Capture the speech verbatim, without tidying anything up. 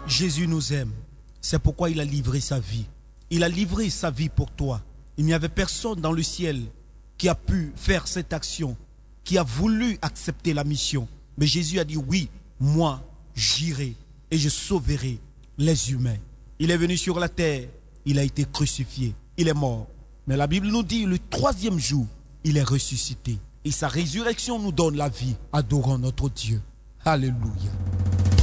Jésus nous aime. C'est pourquoi il a livré sa vie. Il a livré sa vie pour toi. Il n'y avait personne dans le ciel qui a pu faire cette action, qui a voulu accepter la mission. Mais Jésus a dit oui, moi j'irai et je sauverai les humains. Il est venu sur la terre, il a été crucifié, il est mort. Mais la Bible nous dit le troisième jour, il est ressuscité. Et sa résurrection nous donne la vie. Adorons notre Dieu. Alléluia.